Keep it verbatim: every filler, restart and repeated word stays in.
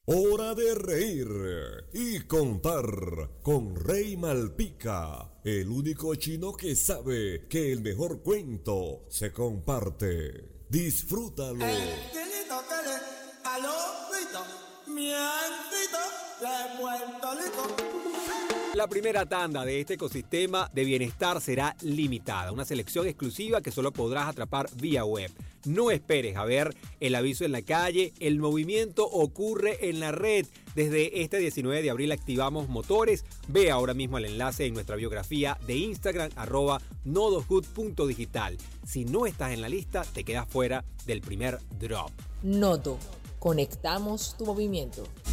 Hora de reír y contar con Rey Malpica, el único chino que sabe que el mejor cuento se comparte. Disfrútalo. El tilito que le aló, grito, mientito de Puerto Rico. La primera tanda de este ecosistema de bienestar será limitada, una selección exclusiva que solo podrás atrapar vía web. No esperes a ver el aviso en la calle, el movimiento ocurre en la red. Desde este diecinueve de abril activamos motores. Ve ahora mismo el enlace en nuestra biografía de Instagram, arroba nodohood punto digital. Si no estás en la lista, te quedas fuera del primer drop. Nodo, conectamos tu movimiento.